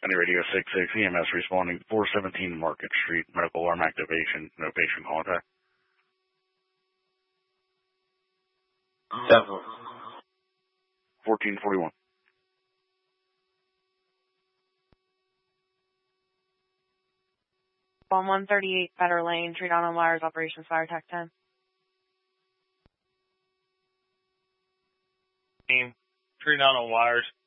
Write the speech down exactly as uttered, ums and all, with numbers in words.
Any Radio six six, E M S responding, four seventeen Market Street, medical alarm activation, no patient contact. Seven. fourteen forty-one. On one thirty-eight Fetter Lane, Tree Down on Wires, Operations Fire Tech ten. Team, Tree Down on Wires,